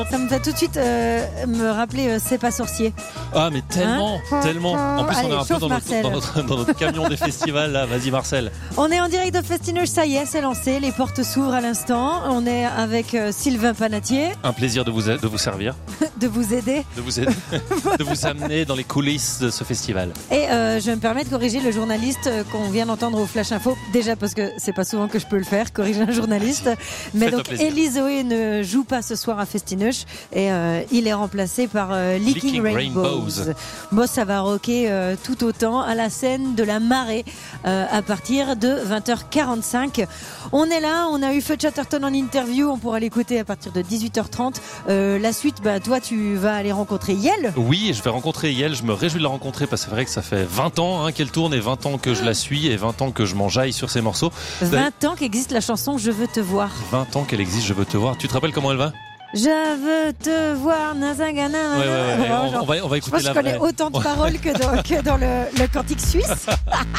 Ça me fait tout de suite me rappeler C'est pas sorcier. Ah mais tellement. En plus Allez, on est un peu chauffe, dans notre camion des festivals là. Vas-y Marcel. On est en direct de Festineuge, ça y est, c'est lancé. Les portes s'ouvrent à l'instant. On est avec Sylvain Panatier. Un plaisir de vous servir, de vous aider, de vous amener dans les coulisses de ce festival. Et je me permets de corriger le journaliste qu'on vient d'entendre au Flash Info. Déjà parce que c'est pas souvent que je peux le faire, corriger un journaliste. Mais Faites-toi donc plaisir. Élisoé ne joue pas ce soir à Festineuge et il est remplacé par Leaking Rainbows. Moi, ça va rocker tout autant à la scène de la Marée à partir de 20h45. On est là, on a eu Feu Chatterton en interview, on pourra l'écouter à partir de 18h30. La suite, toi tu vas aller rencontrer Yel. Oui, je vais rencontrer Yel, je me réjouis de la rencontrer parce que c'est vrai que ça fait 20 ans qu'elle tourne et 20 ans que je la suis et 20 ans que je m'enjaille sur ses morceaux. 20 ans qu'existe la chanson Je veux te voir. 20 ans qu'elle existe, je veux te voir. Tu te rappelles comment elle va ? Je veux te voir, Nazagana. Ouais. On va écouter Je pense que je connais autant de paroles que dans le cantique suisse.